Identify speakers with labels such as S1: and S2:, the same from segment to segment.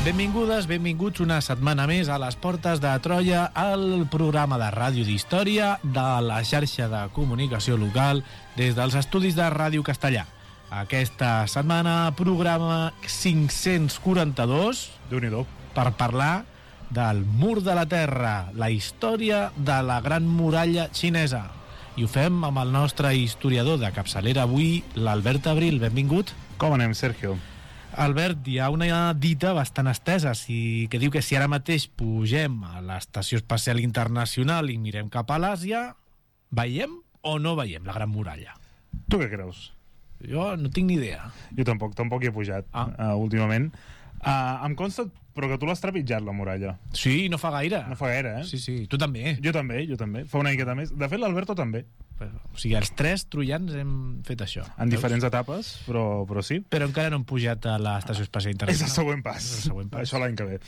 S1: Benvingudes, benvinguts una setmana més a les portes de Troia, al programa de ràdio d'història de la xarxa de comunicació local des dels estudis de Ràdio Castellà. Aquesta setmana, programa 542,
S2: Déu-n'hi-do,
S1: per parlar del Mur de la Terra, la història de la Gran Muralla Xinesa. I ho fem amb el nostre historiador de capçalera avui, l'Albert Abril. Benvingut.
S2: Com anem, Sergio?
S1: Albert, hi ha una dita bastant estesa que diu que si ara mateix pugem a l'Estació Espacial Internacional i mirem cap a l'Àsia, veiem o no veiem la Gran Muralla?
S2: Tu què creus?
S1: Jo no tinc ni idea.
S2: Jo tampoc hi he pujat últimament. Em consta, però que tu l'has trepitjat, la muralla.
S1: Sí, no fa gaire.
S2: No fa gaire, eh?
S1: Sí, tu també.
S2: Jo també. Fa una miqueta més. De fet, l'Alberto també.
S1: O sigui, els tres troians hem fet això.
S2: En diferents etapes, però sí.
S1: Però encara no hem pujat a l'Estació Espacial Internacional.
S2: És el següent pas. Això l'any que ve.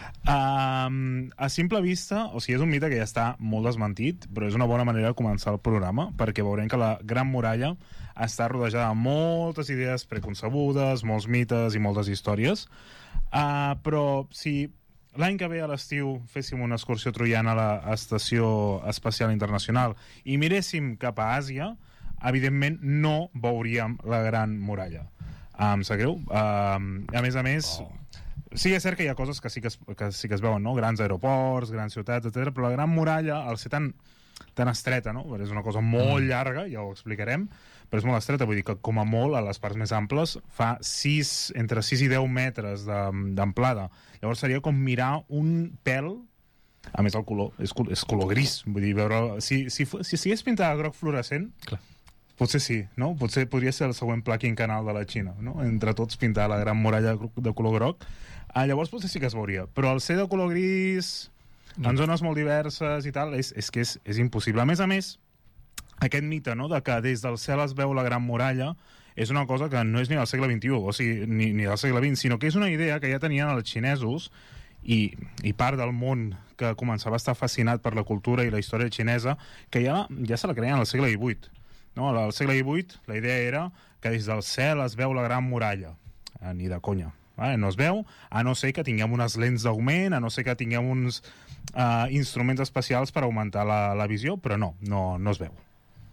S2: A simple vista, o sigui, és un mite que ja està molt desmentit, però és una bona manera de començar el programa, perquè veurem que la Gran Muralla està rodejada de moltes idees preconcebudes, molts mites i moltes històries. Però si l'any que ve a l'estiu féssim una excursió troiana a l'Estació Espacial Internacional i miréssim cap a Àsia, evidentment no veuríem la Gran Muralla. Em sap greu? A més, sí que és cert que hi ha coses que sí que es veuen, no? Grans aeroports, grans ciutats, etc. Però la Gran Muralla, al ser tan estreta, no? És una cosa molt llarga, ja ho explicarem, però és molt estreta, vull dir que com a molt a les parts més amples fa entre 6 i 10 metres d'amplada. Llavors seria com mirar un pèl, a més el color és color gris, vull dir, veure, si estigués pintada de groc fluorescent, clar, potser sí, no? Potser podria ser el següent pla quinquennal de la Xina, no? Entre tots pintar la Gran Muralla de color groc. Llavors potser sí que es veuria, però al ser de color gris, en zones molt diverses i tal, és que és impossible. A més, aquest mite, no?, de que des del cel es veu la Gran Muralla és una cosa que no és ni del segle XXI, o sigui, ni del segle XX, sinó que és una idea que ja tenien els xinesos i part del món que començava a estar fascinat per la cultura i la història xinesa, que ja se la creien al segle XVIII. No? Al segle XVIII la idea era que des del cel es veu la Gran Muralla. Ni de conya. No es veu, a no ser que tinguem unes lents d'augment, a no ser que tinguem uns instruments especials per augmentar la visió, però no es veu.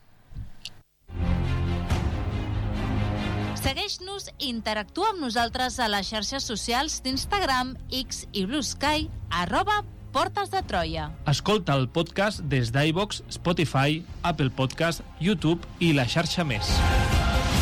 S3: Segueix-nos i interactua amb nosaltres a les xarxes socials d'Instagram, X i Blue Sky, @Portes de Troia.
S4: Escolta el podcast des d'iVoox, Spotify, Apple Podcast, YouTube i la xarxa més.